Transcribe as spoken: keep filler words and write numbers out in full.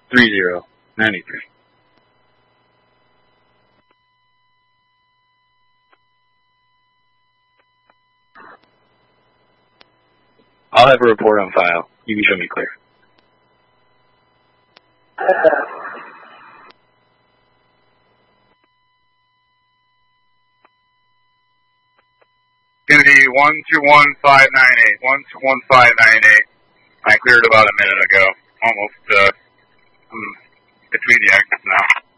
three zero ninety-three. I'll have a report on file. You can show me clear. Unity one two one five nine eight. one two one five nine eight. I cleared about a minute ago. Almost uh, between the exits now.